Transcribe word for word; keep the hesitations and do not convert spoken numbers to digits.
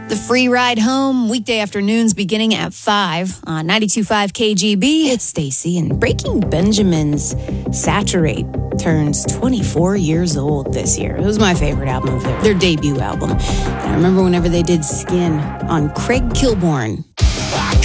The free ride home, weekday afternoons beginning at five on ninety-two point five K G B. It's Stacy, and Breaking Benjamin's Saturate turns twenty-four years old this year. It was my favorite album of their, their debut album. And I remember whenever they did Skin on Craig Kilborn.